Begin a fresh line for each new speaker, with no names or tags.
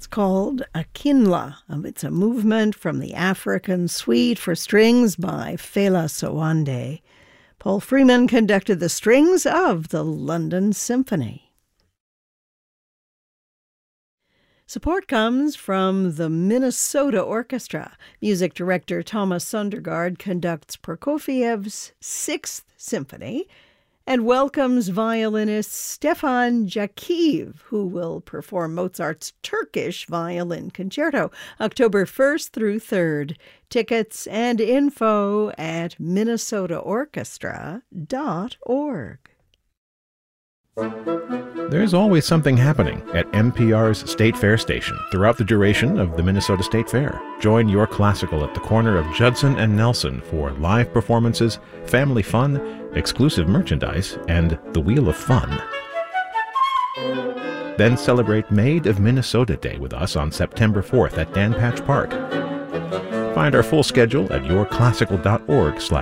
It's called Akinla. It's a movement from the African Suite for Strings by Fela Sowande. Paul Freeman conducted the strings of the London Symphony. Support comes from the Minnesota Orchestra. Music director Thomas Sundergaard conducts Prokofiev's Sixth Symphony and welcomes violinist Stefan Jakiv, who will perform Mozart's Turkish Violin Concerto, October 1st through 3rd. Tickets and info at minnesotaorchestra.org.
There's always something happening at NPR's State Fair station throughout the duration of the Minnesota State Fair. Join your classical at the corner of Judson and Nelson for live performances, family fun, exclusive merchandise, and the Wheel of Fun. Then celebrate Maid of Minnesota Day with us on September 4th at Dan Patch Park. Find our full schedule at yourclassical.org/